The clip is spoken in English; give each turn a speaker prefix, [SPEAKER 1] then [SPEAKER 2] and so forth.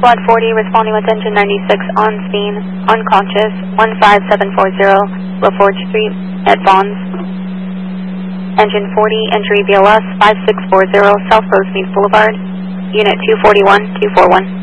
[SPEAKER 1] Squad 40 responding with engine 96 on scene, unconscious, 15740 LaForge Street at Vons. Engine 40, entry BLS 5640 South Rosemead Boulevard, Unit 241, 241.